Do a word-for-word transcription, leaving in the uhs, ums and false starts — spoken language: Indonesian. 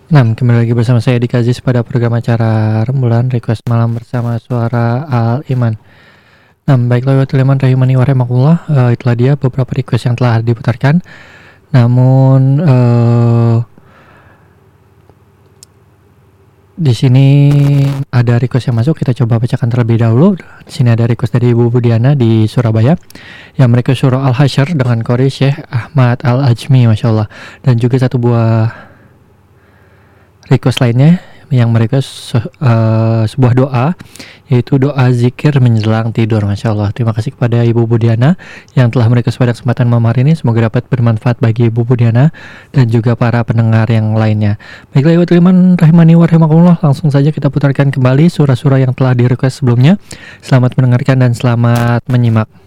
Nah, kembali lagi bersama saya Dik Aziz pada program acara Rembulan Request Malam bersama Suara Al-Iman. Nah, baiklah teman-teman rahimani wa rahimakumullah, uh, itulah dia beberapa request yang telah diputarkan. Namun uh, di sini ada request yang masuk, kita coba bacakan terlebih dahulu. Di sini ada request dari Ibu Budiana di Surabaya yang mereka surah Al-Hasyr dengan kori Syekh Ahmad Al-Ajmi, Masya Allah. Dan juga satu buah request lainnya yang mereka se- uh, sebuah doa, yaitu doa zikir menjelang tidur. Masya Allah. Terima kasih kepada Ibu Budiana yang telah merequest pada kesempatan malam hari ini. Semoga dapat bermanfaat bagi Ibu Budiana dan juga para pendengar yang lainnya. Baiklah, Ibu Tuliman rahimani wa rahimakumullah, langsung saja kita putarkan kembali surah-surah yang telah direquest sebelumnya. Selamat mendengarkan dan selamat menyimak.